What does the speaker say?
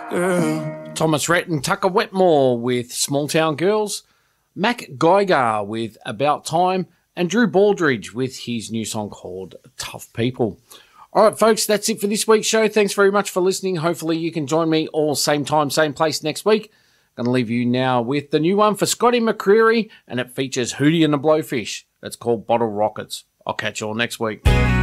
Girl. Thomas Rhett and Tucker Wetmore with Small Town Girls, Mac Geiger with About Time, and Drew Baldridge with his new song called Tough People. All right, folks, that's it for this week's show. Thanks very much for listening. Hopefully you can join me all same time, same place next week. Going to leave you now with the new one for Scotty McCreery, and it features Hootie and the Blowfish. It's called Bottle Rockets. I'll catch you all next week.